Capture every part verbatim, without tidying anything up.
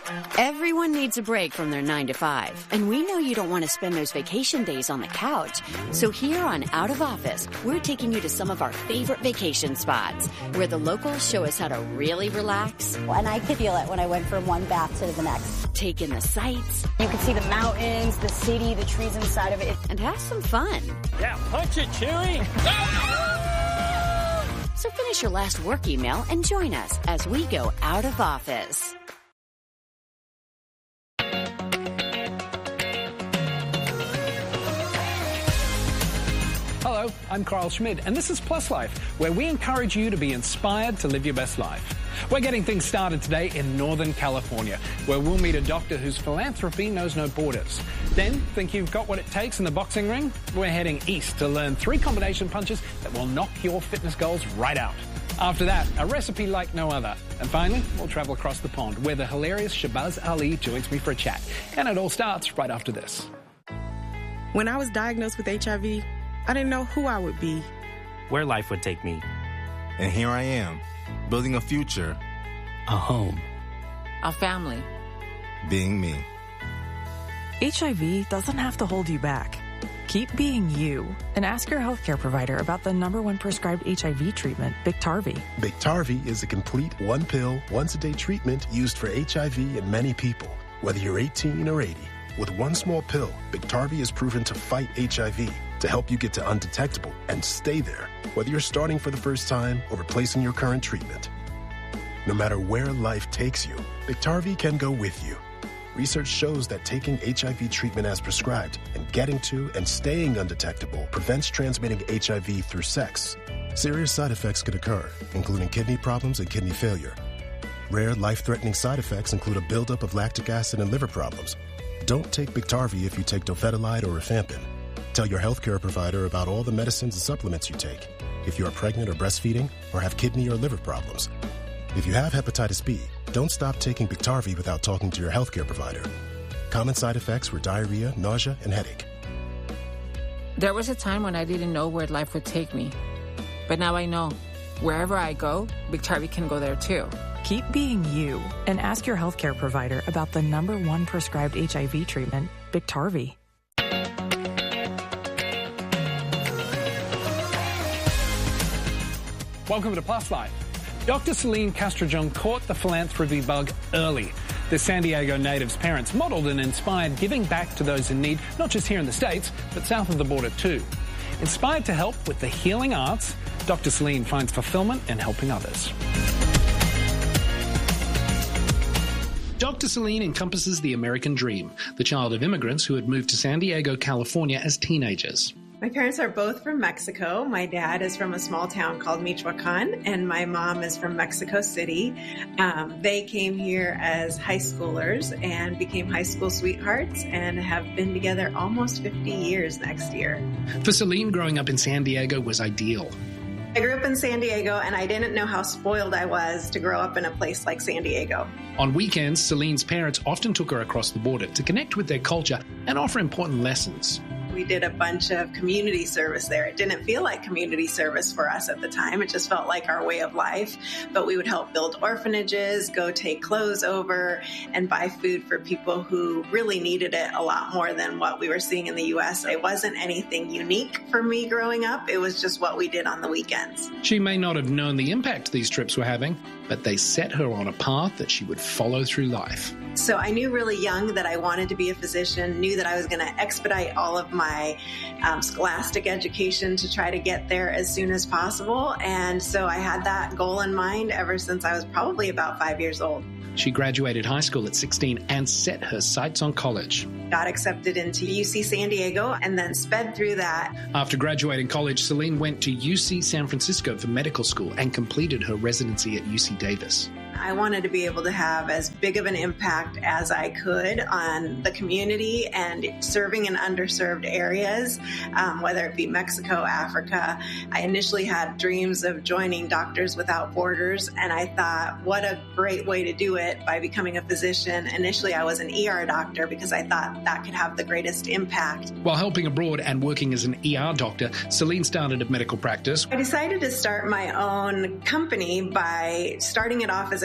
Everyone needs a break from their nine to five, and we know you don't want to spend those vacation days on the couch. So here on Out of Office, we're taking you to some of our favorite vacation spots where the locals show us how to really relax. And I could feel it when I went from one bath to the next. Take in the sights. You can see the mountains, the city, the trees inside of it. And have some fun. Yeah, punch it, Chewy. So finish your last work email and join us as we go out of office. Hello, I'm Carl Schmid, and this is Plus Life, where we encourage you to be inspired to live your best life. We're getting things started today in Northern California, where we'll meet a doctor whose philanthropy knows no borders. Then, think you've got what it takes in the boxing ring? We're heading east to learn three combination punches that will knock your fitness goals right out. After that, a recipe like no other. And finally, we'll travel across the pond, where the hilarious Shabazz Ali joins me for a chat. And it all starts right after this. When I was diagnosed with H I V, I didn't know who I would be, where life would take me. And here I am, building a future, a home, a family, being me. H I V doesn't have to hold you back. Keep being you and ask your healthcare provider about the number one prescribed H I V treatment, Biktarvy. Biktarvy is a complete one-pill, once-a-day treatment used for H I V in many people, whether you're eighteen or eighty. With one small pill, Biktarvy is proven to fight H I V, to help you get to undetectable and stay there, whether you're starting for the first time or replacing your current treatment. No matter where life takes you, Biktarvy can go with you. Research shows that taking H I V treatment as prescribed and getting to and staying undetectable prevents transmitting H I V through sex. Serious side effects could occur, including kidney problems and kidney failure. Rare life-threatening side effects include a buildup of lactic acid and liver problems. Don't take Biktarvy if you take Dofetilide or rifampin. Tell your healthcare provider about all the medicines and supplements you take if you are pregnant or breastfeeding or have kidney or liver problems. If you have hepatitis B, don't stop taking Biktarvy without talking to your healthcare provider. Common side effects were diarrhea, nausea, and headache. There was a time when I didn't know where life would take me. But now I know. Wherever I go, Biktarvy can go there too. Keep being you and ask your healthcare provider about the number one prescribed H I V treatment, Biktarvy. Welcome to Plus Life. Doctor Celine Castrillon caught the philanthropy bug early. The San Diego native's parents modeled and inspired giving back to those in need, not just here in the States, but south of the border too. Inspired to help with the healing arts, Doctor Celine finds fulfillment in helping others. Doctor Celine encompasses the American dream, the child of immigrants who had moved to San Diego, California as teenagers. My parents are both from Mexico. My dad is from a small town called Michoacan, and my mom is from Mexico City. Um, they came here as high schoolers and became high school sweethearts and have been together almost fifty years next year. For Celine, growing up in San Diego was ideal. I grew up in San Diego, and I didn't know how spoiled I was to grow up in a place like San Diego. On weekends, Celine's parents often took her across the border to connect with their culture and offer important lessons. We did a bunch of community service there. It didn't feel like community service for us at the time. It just felt like our way of life. But we would help build orphanages, go take clothes over, and buy food for people who really needed it a lot more than what we were seeing in the U S. It wasn't anything unique for me growing up. It was just what we did on the weekends. She may not have known the impact these trips were having, but they set her on a path that she would follow through life. So I knew really young that I wanted to be a physician, knew that I was going to expedite all of my um, scholastic education to try to get there as soon as possible. And so I had that goal in mind ever since I was probably about five years old. She graduated high school at sixteen and set her sights on college. Got accepted into U C San Diego and then sped through that. After graduating college, Celine went to U C San Francisco for medical school and completed her residency at U C Davis. I wanted to be able to have as big of an impact as I could on the community and serving in underserved areas, um, whether it be Mexico, Africa. I initially had dreams of joining Doctors Without Borders, and I thought, what a great way to do it by becoming a physician. Initially, I was an E R doctor because I thought that could have the greatest impact. While helping abroad and working as an E R doctor, Celine started a medical practice. I decided to start my own company by starting it off as a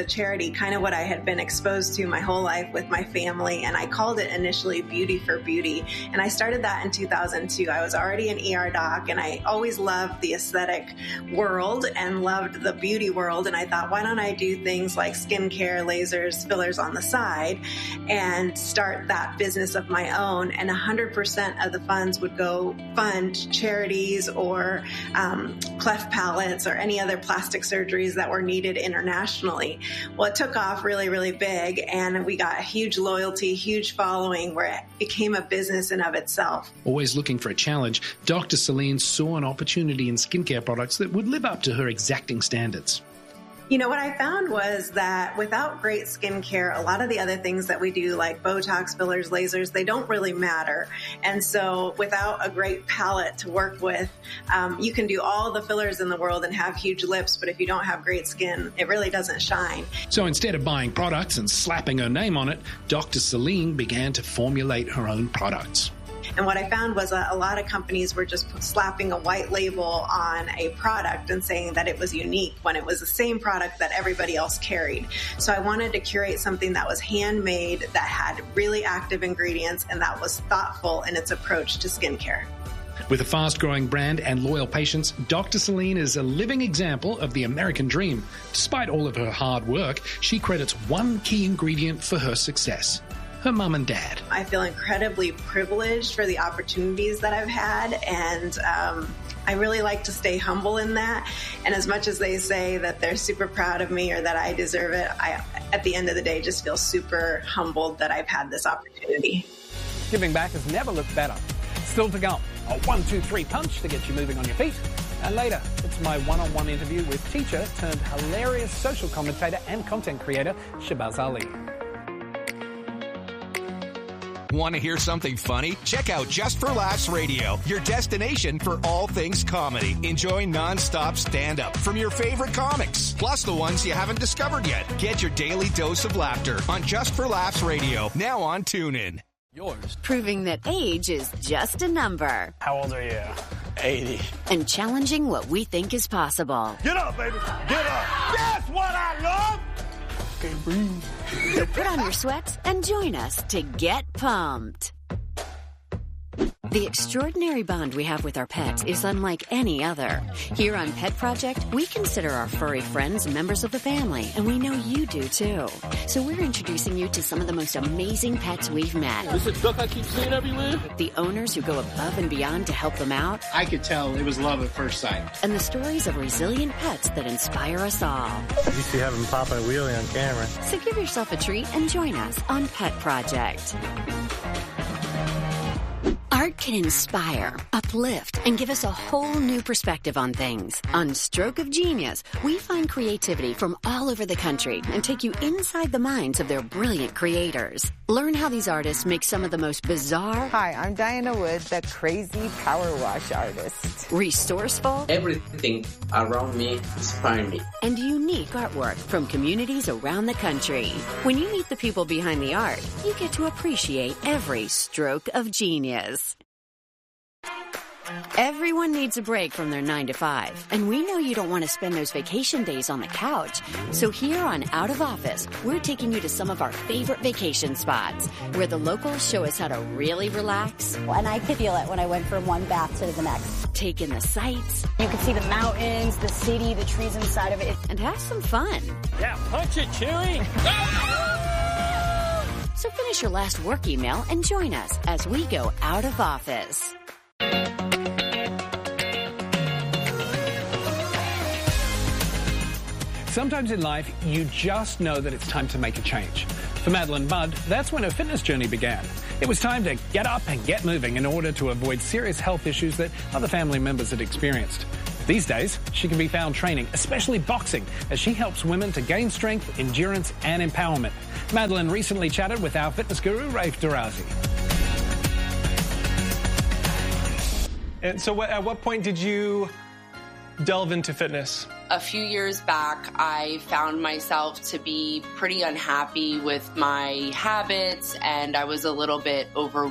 a charity, kind of what I had been exposed to my whole life with my family, and I called it initially Beauty for Beauty. And I started that in two thousand two. I was already an E R doc, and I always loved the aesthetic world and loved the beauty world. And I thought, why don't I do things like skincare, lasers, fillers on the side, and start that business of my own? And one hundred percent of the funds would go fund charities or um, cleft palates or any other plastic surgeries that were needed internationally. Well, it took off really, really big, and we got a huge loyalty, huge following, where it became a business in of itself. Always looking for a challenge, Doctor Celine saw an opportunity in skincare products that would live up to her exacting standards. You know, what I found was that without great skincare, a lot of the other things that we do, like Botox, fillers, lasers, they don't really matter. And so without a great palette to work with, um, you can do all the fillers in the world and have huge lips, but if you don't have great skin, it really doesn't shine. So instead of buying products and slapping her name on it, Doctor Celine began to formulate her own products. And what I found was a, a lot of companies were just slapping a white label on a product and saying that it was unique when it was the same product that everybody else carried. So I wanted to curate something that was handmade, that had really active ingredients, and that was thoughtful in its approach to skincare. With a fast-growing brand and loyal patients, Doctor Celine is a living example of the American dream. Despite all of her hard work, she credits one key ingredient for her success: her mom and dad. I feel incredibly privileged for the opportunities that I've had, and um, I really like to stay humble in that. And as much as they say that they're super proud of me or that I deserve it, I, at the end of the day, just feel super humbled that I've had this opportunity. Giving back has never looked better. Still to come, a one, two, three punch to get you moving on your feet. And later, it's my one-on-one interview with teacher turned hilarious social commentator and content creator, Shahbaz Ali. Want to hear something funny? Check out Just for Laughs Radio, your destination for all things comedy. Enjoy non-stop stand-up from your favorite comics, plus the ones you haven't discovered yet. Get your daily dose of laughter on Just for Laughs Radio, now on TuneIn. Yours. Proving that age is just a number. How old are you? eighty. And challenging what we think is possible. Get up, baby. Get up. That's what I love. Okay, breathe. So put on your sweats and join us to get pumped. The extraordinary bond we have with our pets is unlike any other. Here on Pet Project, we consider our furry friends members of the family, and we know you do too. So we're introducing you to some of the most amazing pets we've met. This is a duck I keep seeing everywhere. The owners who go above and beyond to help them out. I could tell it was love at first sight. And the stories of resilient pets that inspire us all. You see having Papa and Wheelie on camera. So give yourself a treat and join us on Pet Project. Art can inspire, uplift, and give us a whole new perspective on things. On Stroke of Genius, we find creativity from all over the country and take you inside the minds of their brilliant creators. Learn how these artists make some of the most bizarre... Hi, I'm Diana Wood, the crazy power wash artist. Resourceful... Everything around me inspires me. And unique artwork from communities around the country. When you meet the people behind the art, you get to appreciate every stroke of genius. Everyone needs a break from their nine to five, and we know you don't want to spend those vacation days on the couch. So here on Out of Office, we're taking you to some of our favorite vacation spots, where the locals show us how to really relax. And I could feel it when I went from one bath to the next. Take in the sights. You could see the mountains, the city, the trees inside of it. And have some fun. Yeah, punch it, Cheery! So finish your last work email and join us as we go out of office. Sometimes in life, you just know that it's time to make a change. For Madeline Budd, that's when her fitness journey began. It was time to get up and get moving in order to avoid serious health issues that other family members had experienced. These days, she can be found training, especially boxing, as she helps women to gain strength, endurance, and empowerment. Madeline recently chatted with our fitness guru, Rafe Darazi. And so what, at what point did you delve into fitness? A few years back, I found myself to be pretty unhappy with my habits, and I was a little bit overweight.